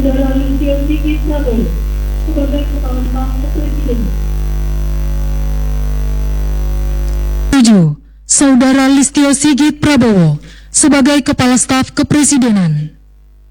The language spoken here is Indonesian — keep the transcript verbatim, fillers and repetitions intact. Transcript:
Saudara Listio Sigit Prabowo sebagai Kepala Staf Kepresidenan. tujuh. Saudara Listio Sigit Prabowo sebagai Kepala Staf Kepresidenan.